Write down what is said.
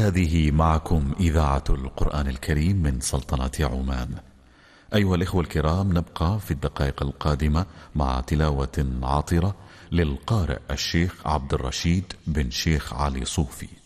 هذه معكم إذاعة القرآن الكريم من سلطنة عمان. أيها الإخوة الكرام، نبقى في الدقائق القادمة مع تلاوة عاطرة للقارئ الشيخ عبد الرشيد بن شيخ علي صوفي.